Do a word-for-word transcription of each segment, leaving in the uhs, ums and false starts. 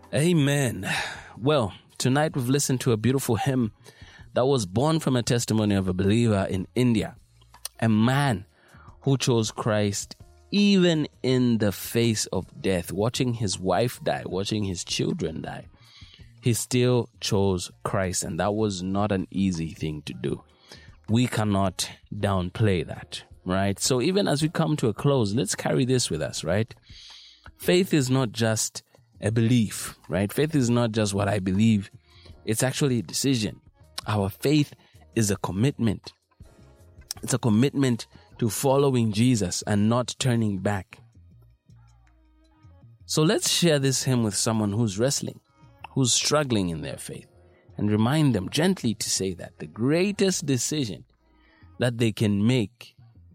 Amen. Well, tonight we've listened to a beautiful hymn that was born from a testimony of a believer in India, a man who chose Christ even in the face of death, watching his wife die, watching his children die. He still chose Christ, and that was not an easy thing to do. We cannot downplay that, right? So even as we come to a close, let's carry this with us, right? Faith is not just a belief, right? Faith is not just what I believe. It's actually a decision. Our faith is a commitment. It's a commitment to following Jesus and not turning back. So let's share this hymn with someone who's wrestling, who's struggling in their faith, and remind them gently to say that the greatest decision that they can make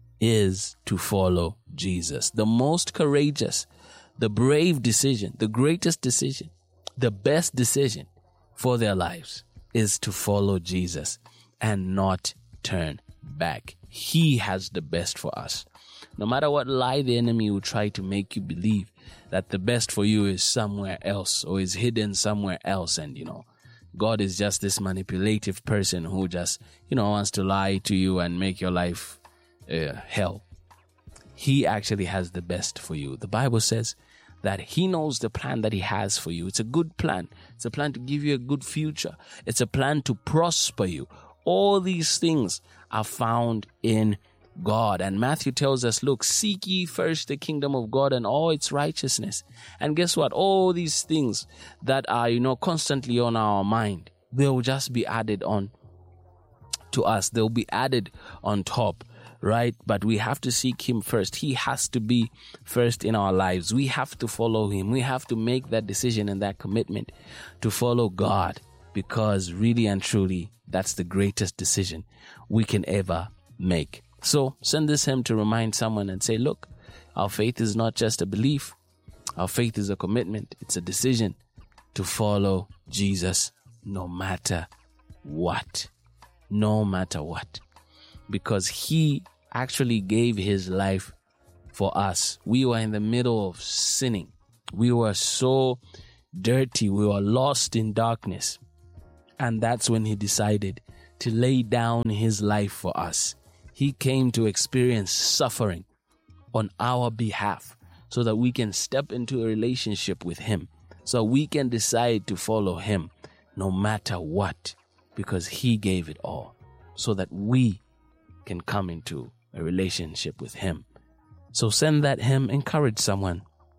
is to follow Jesus. The most courageous, the brave decision, the greatest decision, the best decision for their lives is to follow Jesus and not turn back. He has the best for us. No matter what lie the enemy will try to make you believe that the best for you is somewhere else or is hidden somewhere else, and you know, God is just this manipulative person who just, you know, wants to lie to you and make your life uh, hell. He actually has the best for you. The Bible says that he knows the plan that he has for you. It's a good plan. It's a plan to give you a good future. It's a plan to prosper you. All these things are found in God. And Matthew tells us, look, seek ye first the kingdom of God and all its righteousness. And guess what? All these things that are, you know, constantly on our mind, they'll just be added on to us. They'll be added on top, right? But we have to seek him first. He has to be first in our lives. We have to follow him. We have to make that decision and that commitment to follow God, because really and truly, that's the greatest decision we can ever make. So send this hymn to remind someone and say, look, our faith is not just a belief. Our faith is a commitment. It's a decision to follow Jesus no matter what. No matter what. Because he actually gave his life for us. We were in the middle of sinning. We were so dirty. We were lost in darkness. And that's when he decided to lay down his life for us. He came to experience suffering on our behalf so that we can step into a relationship with him, so we can decide to follow him no matter what, because he gave it all so that we can come into a relationship with him. So send that hymn, encourage someone.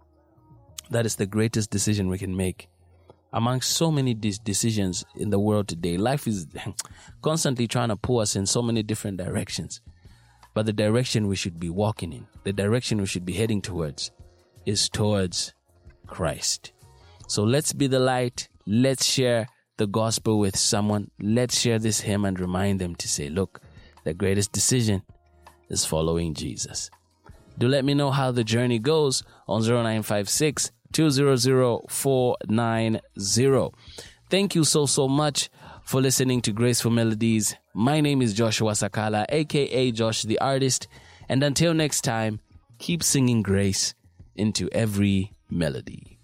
That is the greatest decision we can make. Amongst so many de- decisions in the world today, life is constantly trying to pull us in so many different directions. But the direction we should be walking in, the direction we should be heading towards, is towards Christ. So let's be the light. Let's share the gospel with someone. Let's share this hymn and remind them to say, look, the greatest decision is following Jesus. Do let me know how the journey goes on zero nine five six, two zero zero, four nine zero. Thank you so, so much for listening to Graceful Melodies. My name is Joshua Sakala, aka Josh the Artist. And until next time, keep singing grace into every melody.